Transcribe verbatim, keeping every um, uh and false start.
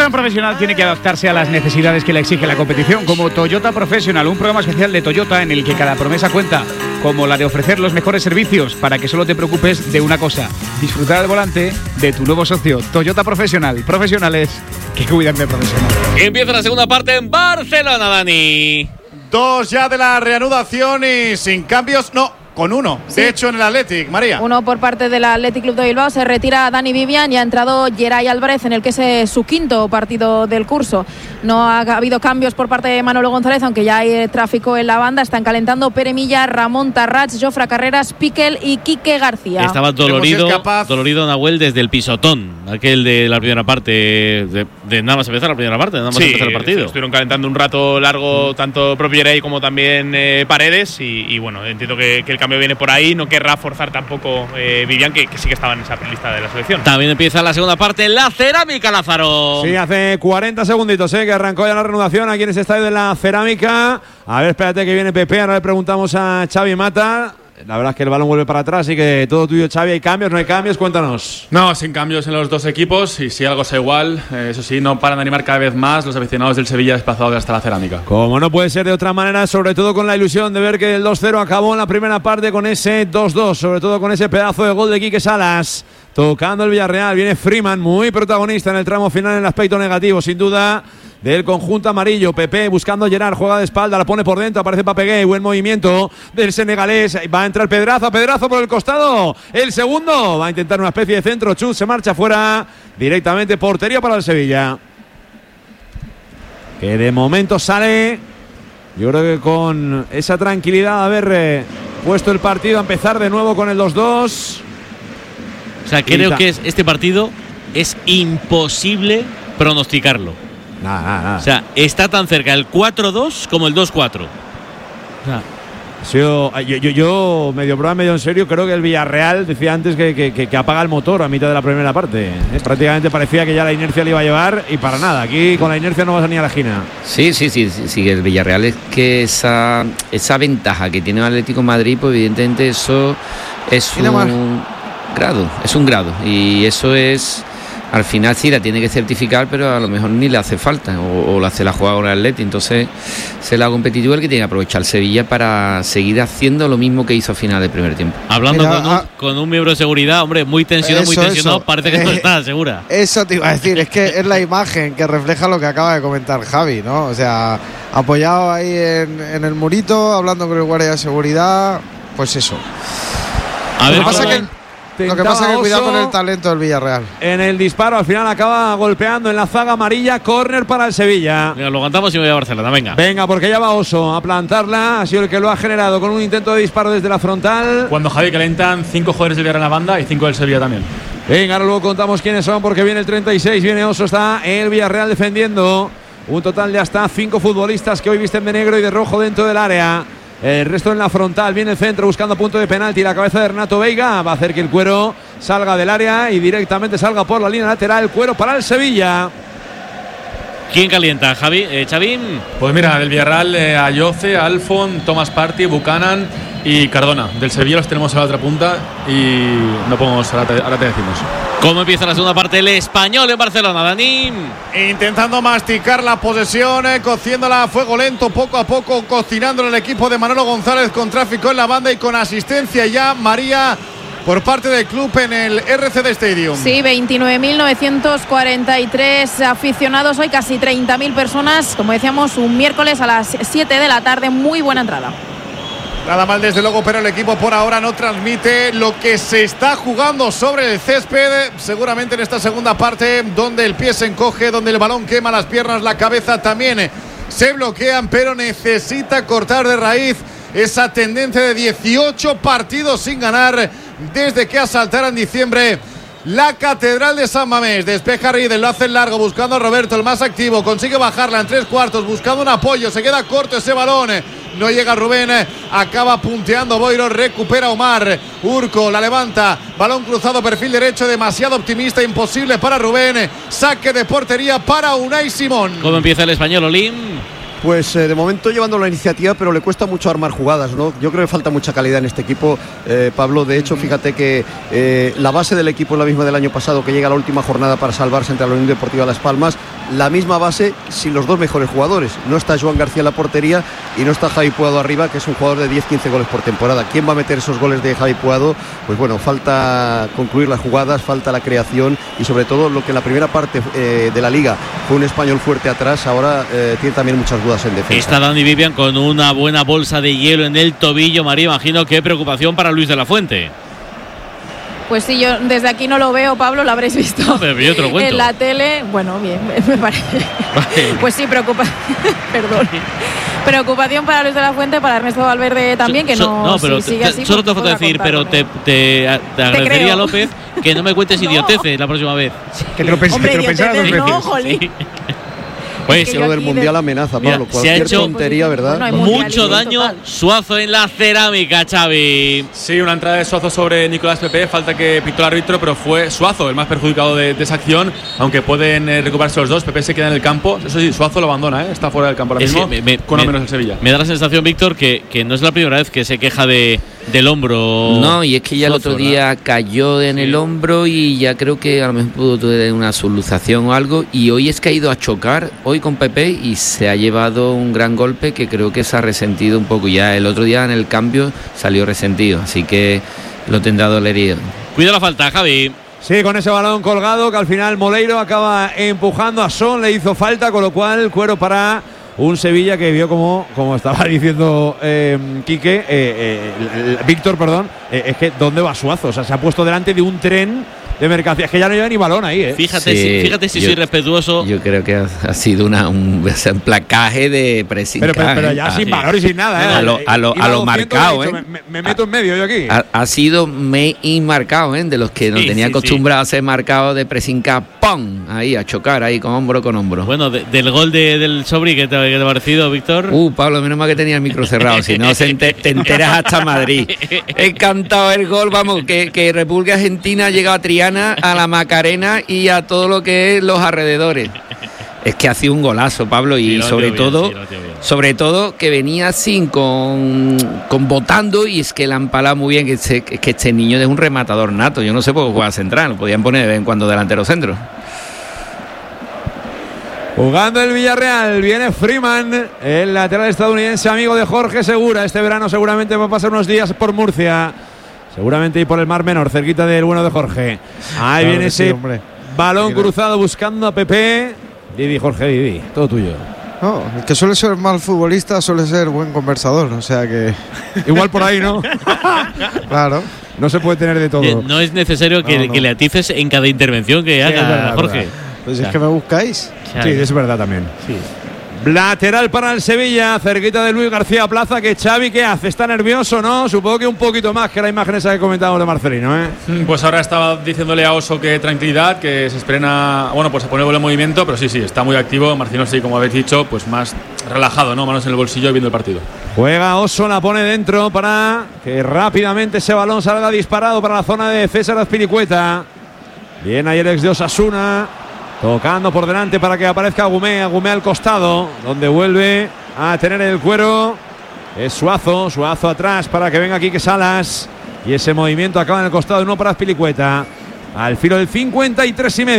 plan profesional tiene que adaptarse a las necesidades que le exige la competición, como Toyota Professional, un programa especial de Toyota en el que cada promesa cuenta, como la de ofrecer los mejores servicios para que solo te preocupes de una cosa: disfrutar al volante de tu nuevo socio. Toyota Professional, profesionales que cuidan de profesionales. Empieza la segunda parte en Barcelona, Dani. Dos ya de la reanudación y sin cambios, no. Con uno, sí. De hecho en el Athletic, María. Uno por parte del Athletic Club de Bilbao. Se retira Dani Vivian y ha entrado Geray Álvarez en el que es eh, su quinto partido del curso. No ha habido cambios por parte de Manolo González, aunque ya hay eh, tráfico en la banda. Están calentando Pere Milla, Ramón Tarrach, Jofra Carreras, Piquel y Quique García. Estaba dolorido, dolorido Nahuel desde el pisotón, aquel de la primera parte, de, de nada más empezar la primera parte, nada más sí, empezar el partido. Estuvieron calentando un rato largo, tanto propio Geray como también eh, Paredes, y, y bueno, entiendo que, que el cambio viene por ahí. No querrá forzar tampoco eh, Vivian, que, que sí que estaba en esa lista de la selección. También empieza la segunda parte, la Cerámica, Lázaro. Sí, hace cuarenta segunditos eh, que arrancó ya la reanudación aquí en ese estadio de la Cerámica. A ver, espérate que viene Pepe. Ahora le preguntamos a Xavi Mata. La verdad es que el balón vuelve para atrás, así que todo tuyo, Xavi. ¿Hay cambios? ¿No hay cambios? Cuéntanos. No, sin cambios en los dos equipos, y si algo es igual. Eh, eso sí, no paran de animar cada vez más los aficionados del Sevilla desplazados hasta la Cerámica. Como no puede ser de otra manera, sobre todo con la ilusión de ver que el dos cero acabó en la primera parte con ese dos dos, sobre todo con ese pedazo de gol de Quique Salas. Tocando el Villarreal, viene Freeman, muy protagonista en el tramo final en el aspecto negativo, sin duda, del conjunto amarillo. Pepe buscando a Gerard, juega de espalda, la pone por dentro, aparece Papegué, buen movimiento del senegalés, va a entrar Pedraza, Pedraza por el costado, el segundo, va a intentar una especie de centro, Chus se marcha fuera, directamente portería para el Sevilla, que de momento sale, yo creo que con esa tranquilidad de haber eh, puesto el partido a empezar de nuevo con el dos dos. O sea, creo que es, este partido es imposible pronosticarlo. Nada, nada, nada. O sea, está tan cerca el cuatro dos como el dos cuatro. O sea, Yo, yo, yo, yo medio broma, medio en serio, creo que el Villarreal decía antes que, que, que, que apaga el motor a mitad de la primera parte. ¿Eh? Prácticamente parecía que ya la inercia le iba a llevar y para nada. Aquí con la inercia no vas a ni a la esquina. Sí, sí, sí, sí, sí. El Villarreal es que esa, esa ventaja que tiene el Atlético de Madrid, pues evidentemente eso es un grado, es un grado. Y eso es, al final sí la tiene que certificar, pero a lo mejor ni le hace falta, o, o le hace la jugada con el Atleti. Entonces se la competitivo el que tiene que aprovechar Sevilla para seguir haciendo lo mismo que hizo a final del primer tiempo. Hablando Mira, con, un, ah, con un miembro de seguridad, hombre, muy tensionado, muy tensionado, eso. Parece que eh, no está segura. Eso te iba a decir, es que es la imagen que refleja lo que acaba de comentar Javi, ¿no? O sea, apoyado ahí en, en el murito, hablando con el guardia de seguridad, pues eso. A ver, lo que pasa que Lo que pasa es que cuidado con el talento del Villarreal. En el disparo, al final acaba golpeando en la zaga amarilla. Córner para el Sevilla. Venga, lo cantamos y me voy a Barcelona, venga. Venga, porque ya va Oso a plantarla. Ha sido el que lo ha generado con un intento de disparo desde la frontal. Cuando Javi calentan cinco jugadores del Villarreal en la banda y cinco del Sevilla también. Venga, ahora luego contamos quiénes son, porque viene el treinta y seis, viene Oso, está el Villarreal defendiendo. Un total de hasta cinco futbolistas que hoy visten de negro y de rojo dentro del área. El resto en la frontal, viene el centro buscando punto de penalti, la cabeza de Renato Veiga va a hacer que el Cuero salga del área y directamente salga por la línea lateral. Cuero para el Sevilla. ¿Quién calienta? Javi, eh, Xavi. Pues mira, del Villarreal eh, Ayoce, Alfon, Thomas Partey, Buchanan y Cardona. Del Sevilla los tenemos a la otra punta y no podemos, ahora te, ahora te decimos. ¿Cómo empieza la segunda parte? El Español en Barcelona, Dani. Intentando masticar la posesión, eh, cociéndola a fuego lento, poco a poco, cocinando el equipo de Manolo González con tráfico en la banda y con asistencia ya, María, por parte del club en el R C D Stadium. Sí, veintinueve mil novecientos cuarenta y tres aficionados, hoy casi treinta mil personas, como decíamos, un miércoles a las siete de la tarde, muy buena entrada. Nada mal desde luego, pero el equipo por ahora no transmite lo que se está jugando sobre el césped, seguramente en esta segunda parte, donde el pie se encoge, donde el balón quema las piernas, la cabeza también se bloquean, pero necesita cortar de raíz esa tendencia de dieciocho partidos sin ganar desde que asaltara en diciembre la Catedral de San Mamés. Despeja Riedel, lo hace largo buscando a Roberto, el más activo, consigue bajarla en tres cuartos buscando un apoyo, se queda corto ese balón, no llega Rubén, acaba punteando Boiro, recupera Omar, Urco la levanta, balón cruzado, perfil derecho, demasiado optimista, imposible para Rubén, saque de portería para Unai Simón. ¿Cómo empieza el Español, Olín? Pues eh, de momento llevando la iniciativa, pero le cuesta mucho armar jugadas, ¿no? Yo creo que falta mucha calidad en este equipo, eh, Pablo. De hecho, fíjate que eh, la base del equipo es la misma del año pasado, que llega a la última jornada para salvarse entre la Unión Deportiva Las Palmas, la misma base sin los dos mejores jugadores. No está Joan García en la portería y no está Javi Puado arriba, que es un jugador de diez quince goles por temporada. ¿Quién va a meter esos goles de Javi Puado? Pues bueno, falta concluir las jugadas, falta la creación y sobre todo lo que en la primera parte eh, de la Liga fue un español fuerte atrás, ahora eh, tiene también muchas dudas en defensa. Está Dani Vivian con una buena bolsa de hielo en el tobillo. María, imagino qué preocupación para Luis de la Fuente. Pues sí, yo desde aquí no lo veo, Pablo, lo habréis visto no, pero yo te lo cuento. en la tele. Bueno, bien, me parece. Vale. Pues sí, preocupa. Perdón. Preocupación para Luis de la Fuente, para Ernesto Valverde también, que no, no pero si sigue te, así. Solo pues, te falta decir, pero te, te, te agradecería, López, que no me cuentes no. idioteces la próxima vez. Que te lo, pens Hombre, que te lo pensaras dos veces. No, jolín. Sí. Pues es que lo del mundial de... amenaza, Pablo. Mira, cualquier se ha hecho tontería, ¿verdad? Bueno, mucho daño total. Suazo en la cerámica, Xavi. Sí, una entrada de Suazo sobre Nicolás Pepe. Falta que pitó el árbitro, pero fue Suazo el más perjudicado de, de esa acción. Aunque pueden eh, recuperarse los dos. Pepe se queda en el campo. Eso sí, Suazo lo abandona, ¿eh? Está fuera del campo ahora es mismo. Me, me, con o menos el Sevilla. Me da la sensación, Víctor, que, que no es la primera vez que se queja de, del hombro. No, y es que ya el otro día ¿verdad? cayó en sí. el hombro y ya creo que a lo mejor pudo tener una solución o algo. Y hoy es que ha ido a chocar, hoy con Pepe, y se ha llevado un gran golpe que creo que se ha resentido un poco. Ya el otro día en el cambio salió resentido, así que lo tendrá dolerido. Cuida la falta, Javi. Sí, con ese balón colgado que al final Moleiro acaba empujando a Son, le hizo falta, con lo cual cuero para un Sevilla que vio como, como estaba diciendo eh, Quique, eh, eh, Víctor, perdón, eh, es que ¿dónde va Suazo? O sea, se ha puesto delante de un tren de mercancías, que ya no lleva ni balón ahí, ¿eh? Fíjate, sí, si, fíjate si yo, soy respetuoso. Yo creo que ha, ha sido una, un, un placaje de pressing. Pero, pero, pero ya eh, sin sí. valor y sin nada, ¿eh? A lo, a lo, a lo marcado, ¿eh? Me, me meto en medio yo aquí. Ha, ha sido me y marcado, ¿eh? De los que nos sí, tenía sí, acostumbrado sí. a ser marcados de pressing, ¡pum! Ahí, a chocar, ahí, con hombro con hombro. Bueno, de, del gol de, del Sobri, ¿qué te, qué te ha parecido, Víctor? Uh, Pablo, menos mal que tenía el micro cerrado, si no se enter, te enteras hasta Madrid. He cantado el gol, vamos, que, que República Argentina ha llegado a Triana, a la Macarena y a todo lo que es los alrededores. Es que ha sido un golazo, Pablo, y sí, sobre todo bien, sí, sobre todo que venía así con, con botando, y es que la han empalado muy bien, que este, que este niño es un rematador nato. Yo no sé por qué juega central, lo podían poner de vez en cuando delantero centro. Jugando el Villarreal, viene Freeman, el lateral estadounidense, amigo de Jorge Segura. Este verano seguramente va a pasar unos días por Murcia, seguramente y por el Mar Menor, cerquita del bueno de Jorge. Ahí claro viene ese sí, balón cruzado buscando a Pepe. Didi, Jorge, Didi, todo tuyo. No, el que suele ser mal futbolista suele ser buen conversador, o sea que... Igual por ahí, ¿no? Claro. No se puede tener de todo. Eh, no es necesario que, no, no. que le atices en cada intervención que sí, haga, es verdad, Jorge. Verdad. Pues es que me buscáis. Sí, es verdad también. Sí. Lateral para el Sevilla, cerquita de Luis García Plaza, que Xavi, ¿qué hace? ¿Está nervioso, no? Supongo que un poquito más que la imagen esa que comentábamos de Marcelino, ¿eh? Pues ahora estaba diciéndole a Oso que tranquilidad, que se estrena, bueno, pues a poner el movimiento, pero sí, sí, está muy activo. Marcelino, sí, como habéis dicho, pues más relajado, ¿no? Manos en el bolsillo y viendo el partido. Juega Oso, la pone dentro para que rápidamente ese balón salga disparado para la zona de César Azpilicueta. Bien ahí el ex de Osasuna, tocando por delante para que aparezca Agumé, Agumé al costado, donde vuelve a tener el cuero. Es Suazo, Suazo atrás para que venga Quique Salas. Y ese movimiento acaba en el costado, uno para Azpilicueta. Al filo del cincuenta y tres y medio.